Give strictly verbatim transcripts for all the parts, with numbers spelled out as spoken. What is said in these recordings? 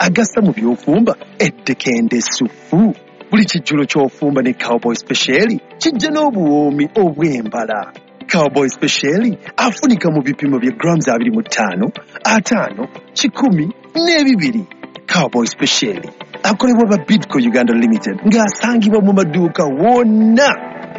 agasa mu by'ofumba eddekende ssufu. Buli kijjulo ky'ofumba ne Cowboy Special kijja n'obuwoomi obw'embala. Cowboy Special afunika mu bipimo bya grams abiri mu ttaano, ataano, kikumi n'ebibiri. Cowboy Special akolebwa ba Bidco Uganda Limited ng'asangibwa mu maduuka wonna.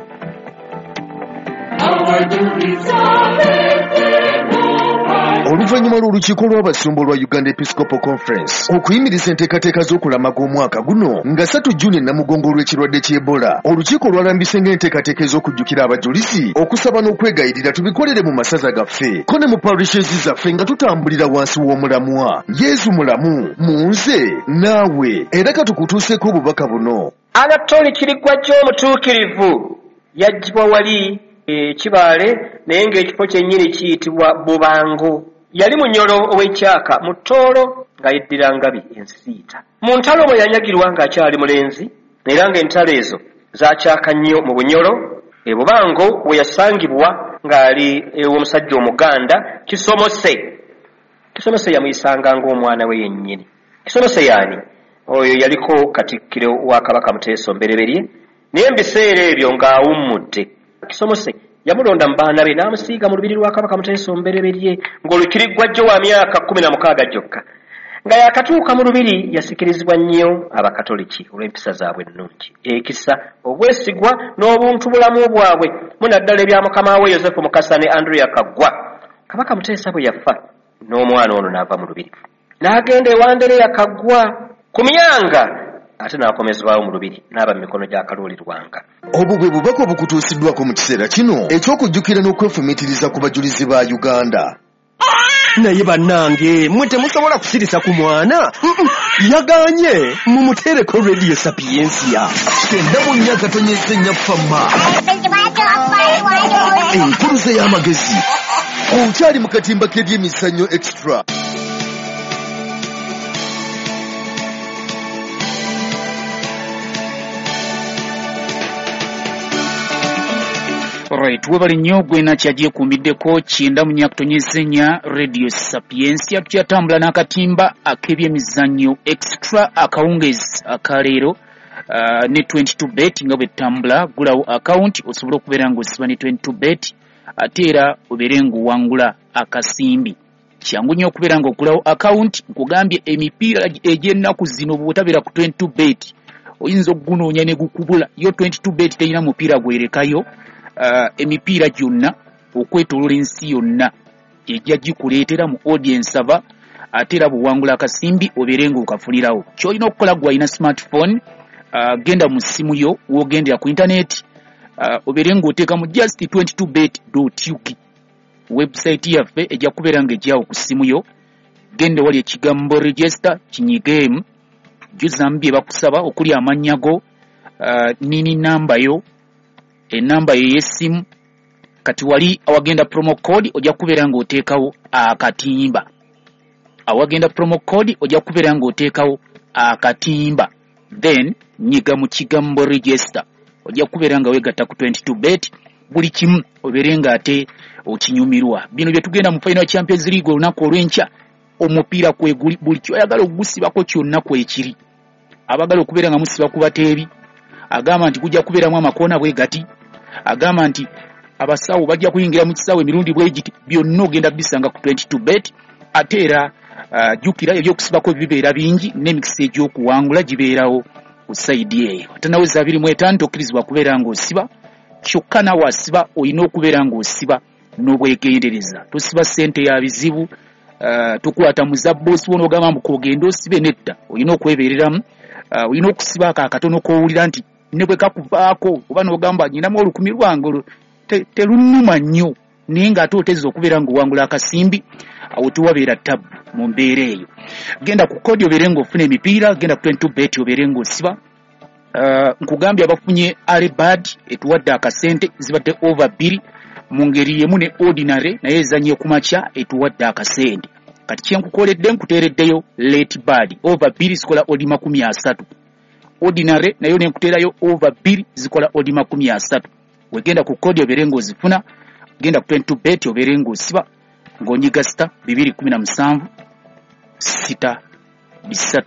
Oluvannyuma lw'olukiiko lw'abasumba lwa Uganda Episcopal Conference okuyimiriza enteekateeka z'okulamaga omwaka guno nga ssatu Juni Namugongo olw'ekirwadde ky'Ebola, olukiiko lwalambise ng'enteekateeka ez'okujjukira abajulizi okusaba n'okwegayirira tubikolere mu masaza gaffe ko ne mu parishes zaffe nga tutambulira wansi w'omulamwa. Yesu mulamu mu nze naawe, era katukutuuseeko obubaka buno. Anatoli Kirigwajjo omutuukirivu yaggyibwa wali e Kibaale naye ng'ekifo kyennyini kiyitibwa Bubango. Yali munyolo ow'ekyaka mu Tooro nga yeddira Ngabi Ensiita. Mu ntalo mwe yanyagirwa ng'akyali mulenzi era ng'entalo ezo zaakyaka nnyo mu Bunyolo. E Bubango we yasangibwa ng'ali ew'omusajja Omuganda Kisomose. Kisomose yamuyisanga ng'omwana we yennyini. Kisomose yaani oyo yaliko Katikkiro wa Kabaka Muteesa Mbereberye naye ebiseera ebyo ng'awummudde. Kisomose yamulonda mu baana be n'amusiiga mu lubiri lwa Kabaka Muteesa Mbereberye ng'Olukiriggwajjo wa myaka kkumi na mukaaga gyokka. Nga yakatuuka mu lubiri yasikirizibwa nnyo Abakatoliki olw'empisa zaabwe ennungi, ekisa, obwesigwa n'obuntu bulamu bwabwe munaddala ebya mukama we Yosefu Mukasa ne Andrea Kaggwa. Kabaka Muteesa bwe yafa n'omwana ono n'ava mu lubiri n'agenda ewa Andrea Kaggwa ku myanga ate n'akomezebwawo mu lubiri n'aba mu mikono gya Kalooli Lwanga. Obwo bwe bubaka obukutuusiddwako mu kiseera kino eky'okujjukira n'okwefumiitiriza ku bajulizi ba Uganda. Naye bannange mmwe temusobola kusirisa ku mwana yaganye mumuteereko Radio Sapiensia kenda mu nnya katonyeza ennya ffamma enkuluze y'amagezi okyali mu katimba k'ebyemizannyo extra. Alright, webali nnyo gwe nakyagiye kumiddeko kyenda mu nnya katonyeza ennya Radio Sapiensia tukyatambula n'akatimba ak'ebyemizannyo extra akawungezi akaleero uh, ne twenty-two bet nga bwe ttambula. Gulawo account osobola okubeera ng'osiba ne twenty-two bet ate era obeere ng'owangula akasimbi. Kyangu nnyo okubeera ng'ogulawo account. Nkugambye emipiira egy'ennaku zino bw'otabeera ku twenty-two bet oyinza okugunoonya ne gukubula. Yo twenty-two bet terina mupiira gwerekayo. Uh, emipiira gyonna okwetoolola ensi yonna ejja gikuleetera mu audience aba ate era buwangula akasimbi obeere ng'okafunirawo. Ky'olina okukola gwe alina smartphone, uh, genda mu ssimu yo w'ogendera ku internet, uh, obeere ng'oteeka mu just twenty-two bet dot u k website yaffe ejja kubeera ng'ejjawo ku ssimu yo. Genda wali ekigambo register kinyigeemu, jjuzaamu bye bakusaba okuli amannya go, uh, nini namba yo, enamba ye y'essimu. Kati wali awagenda promo code ojja kubeera ng'oteekawo akatimba. Awagenda promo code ojja kubeera ng'oteekawo akatimba. Then nyiga mu kigambo register. Ojja kubeera nga weegatta ku twenty-two bet. Buli kimu obeere ng'ate okinyumirwa. Bino bye tugenda mu Final Champions League olunaku olw'enkya. Omupiira kweguli buli kyoyagala ogusibako kyonna kwekiri. Abagala okubeera nga musiba ku bateebi agamba nti kujja kubeeramu amakoona bwe gati. Agamba nti abasawo bajja kuyingira mu kisawo emirundi bwe giti. Byonna ogenda bisanga ku twenty-two bet. Ate era uh, jjukira ebyokusibako bibeera bingi n'emikisa egy'okuwangula gibeerawo ku sayidi eyo. Ate naweza abiri mu etaano tokkirizibwa kubeera ng'osiba. Kyokka nawe asiba olina okubeera ng'osiba n'obwegendereza. Tosiba ssente ya bizibu. Uh, tukwata muzabbosi wono ogamba mbu kogenda osibe netta. Olina okwebeereramu. Uh, olina okusiba akatono k'owulira nti ne bwe kakuvaako oba n'ogamba nyinamu olukumi lwange telunuma nnyo naye ng'ate otezza okubeera ng'owangula akasimbi. Awo tewabeera ttabu mu mbeera eyo. Genda ku kodi obeere ng'ofuna emipiira. Genda ku twenty-two bet obeere ng'osiba. Uh, nkugambye abafunye Alibad etuwadde akasente zibadde over bbiri mu ngeri yemu ne ordinary naye ezannye ku makya etuwadde akasente. Kati kyenkukoledde nkuteereddeyo late bad over bbiri zikola odi makumi asatu. Ordinary nayo nenkuteerayo over bbiri zikola odi makumi asatu. Wegenda ku kodi obeere ng'ozifuna. Genda ku twenty-two bet obeere ng'osiba ng'onyiga sita bibiri kumi na musanvu sita bisatu